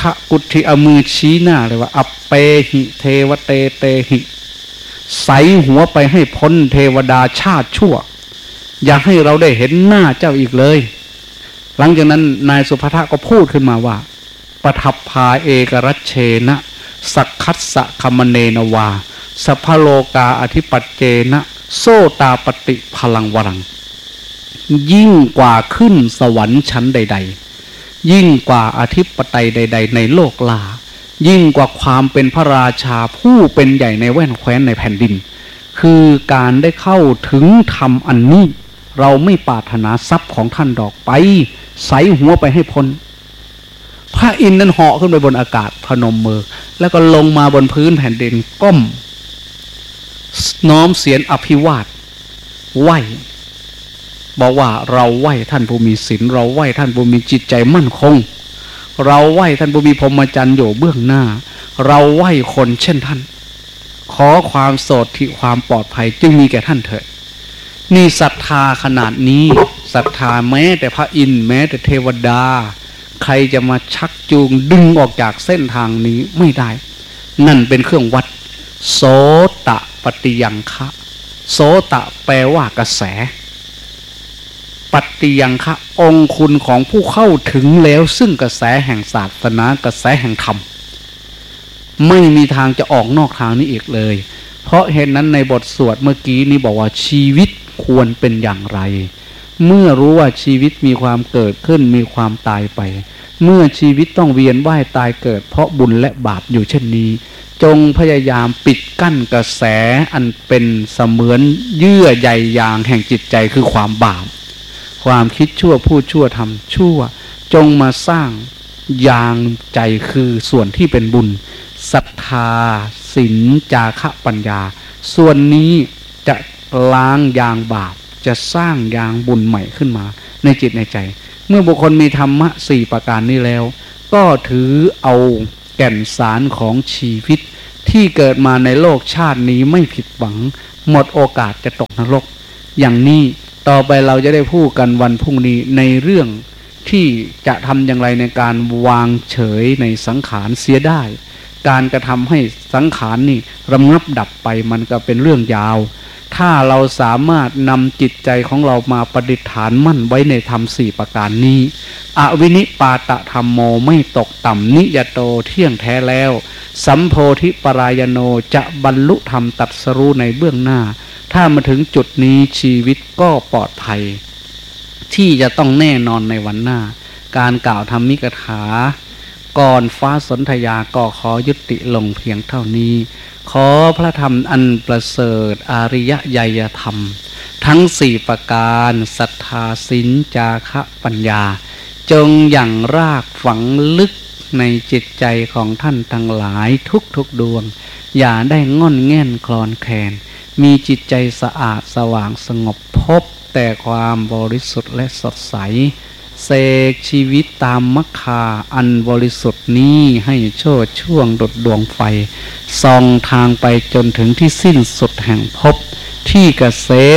ะกุฏิเอามือชี้หน้าเลยว่าอัปเปหิเทวเตเตหิใส่หัวไปให้พ้นเทวดาชาติชั่วอย่าให้เราได้เห็นหน้าเจ้าอีกเลยหลังจากนั้นนายสุภัททะก็พูดขึ้นมาว่าปทัพพาเอกรัชเชนะสักคัสสะคัมเนนวาสัพพโลกาอธิปัจเจนะโสตาปฏิพลังวรังยิ่งกว่าขึ้นสวรรค์ชั้นใดๆยิ่งกว่าอธิปไตยใดๆในโลกลายิ่งกว่าความเป็นพระราชาผู้เป็นใหญ่ในแว่นแคว้นในแผ่นดินคือการได้เข้าถึงธรรมอันนี้เราไม่ปรารถนาทรัพย์ของท่านดอกไปใส่หัวไปให้พ้นพระอินทร์นั้นเหาะขึ้นไปบนอากาศพนมมือแล้วก็ลงมาบนพื้นแผ่นดินก้มน้อมเสียงอภิวาทไหว้บอกว่าเราไหว้ท่านผู้มีศีลเราไหว้ท่านผู้มีจิตใจมั่นคงเราไหว้ท่านผู้มีพรหมจรรย์อยู่เบื้องหน้าเราไหว้คนเช่นท่านขอความโสดที่ความปลอดภัยจึงมีแก่ท่านเถิดนี่ศรัทธาขนาดนี้ศรัทธาแม้แต่พระอินทร์แม้แต่เทวดาใครจะมาชักจูงดึงออกจากเส้นทางนี้ไม่ได้นั่นเป็นเครื่องวัดโสตปฏิยังคะโสตแปลว่ากระแสปฏิยังคะองคุณของผู้เข้าถึงแล้วซึ่งกระแสแห่งศาสนากระแสแห่งธรรมไม่มีทางจะออกนอกทางนี้อีกเลยเพราะเหตุนั้นในบทสวดเมื่อกี้นี้บอกว่าชีวิตควรเป็นอย่างไรเมื่อรู้ว่าชีวิตมีความเกิดขึ้นมีความตายไปเมื่อชีวิตต้องเวียนว่ายตายเกิดเพราะบุญและบาปอยู่เช่นนี้จงพยายามปิดกั้นกระแสอันเป็นเสมือนเยื่อใยยางแห่งจิตใจคือความบาปความคิดชั่วพูดชั่วทำชั่วจงมาสร้างยางใจคือส่วนที่เป็นบุญศรัทธาศีลจาคะปัญญาส่วนนี้จะล้างยางบาปจะสร้างยางบุญใหม่ขึ้นมาในจิตในใจเมื่อบุคคลมีธรรมะ4ประการนี้แล้วก็ถือเอาแก่นสารของชีวิตที่เกิดมาในโลกชาตินี้ไม่ผิดหวังหมดโอกาสจะตกนรกอย่างนี้ต่อไปเราจะได้พูดกันวันพรุ่งนี้ในเรื่องที่จะทำอย่างไรในการวางเฉยในสังขารเสียได้การกระทำให้สังขารนี่ระงับดับไปมันก็เป็นเรื่องยาวถ้าเราสามารถนำจิตใจของเรามาประดิษฐานมั่นไว้ในธรรม4ประการนี้อวินิปาตธรรมโมไม่ตกต่ำนิยโตเที่ยงแท้แล้วสัมโพธิปรายโนจะบรรลุธรรมตรัสรู้ในเบื้องหน้าถ้ามาถึงจุดนี้ชีวิตก็ปลอดภัยที่จะต้องแน่นอนในวันหน้าการกล่าวธรรมิกถาก่อนฟ้าสนธยาก็ขอยุติลงเพียงเท่านี้ขอพระธรรมอันประเสริฐอาริยไยธรรมทั้ง4ประการศรัทธาศีลจาคะปัญญาจงอย่างรากฝังลึกในจิตใจของท่านทั้งหลายทุกดวงอย่าได้ง่อนแง่นคลอนแคลนมีจิตใจสะอาดสว่างสงบพบแต่ความบริสุทธิ์และสดใสเสกชีวิตตามมรรคาอันบริสุทธิ์นี้ให้โชติช่วงดุจดวงไฟส่องทางไปจนถึงที่สิ้นสุดแห่งภพที่เกษ